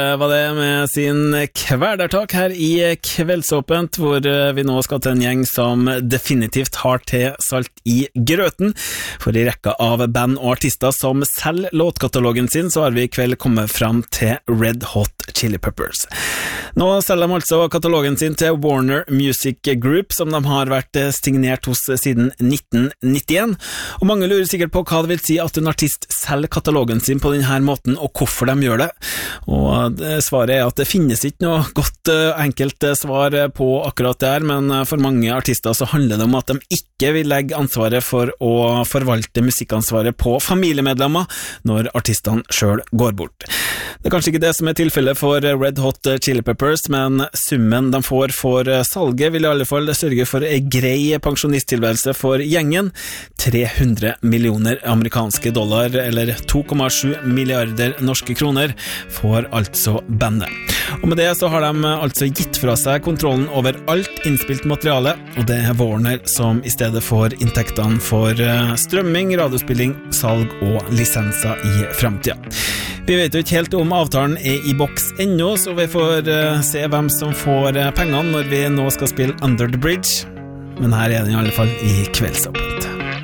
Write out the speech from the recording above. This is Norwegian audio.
Var det med sin kvelertak her i Kveldsåpent, hvor vi nå skal til en gjeng som definitivt har til salt i grøten. For i rekka av band og artister som selger låtkatalogen sin, så har vi i kveld kommet fram til Red Hot Chili Peppers. Nå selger de altså katalogen sin til Warner Music Group, som de har vært signert hos siden 1991. Og mange lurer sikkert på hva det vil si at en artist selger katalogen sin på denne måten, og hvorfor de gjør det. Og svaret er at det finnes ikke noe godt enkelt svar på akkurat det her, men for mange artister så handler det om at de ikke vil legge ansvaret for å forvalte musikkansvaret på familiemedlemmer når artistene selv går bort. Det er kanskje ikke det som er tilfellet for Red Hot Chili Peppers, men summen de får for salget vil i alle fall sørge for en grei pensjonisttilværelse for gjengen. 300 millioner amerikanske dollar, eller 2,7 milliarder norske kroner, får altså bandet. Og med det så har de altså gitt fra seg kontrollen over alt innspilt materiale, og det er Warner som i stedet får inntektene for strømming, radiospilling, salg og lisenser i fremtiden. Vi vet jo ikke helt om avtalen er i boks ennå, så vi får se hvem som får pengene når vi nå skal spille Under the Bridge. Men her er den i alle fall i Kveldsåpent.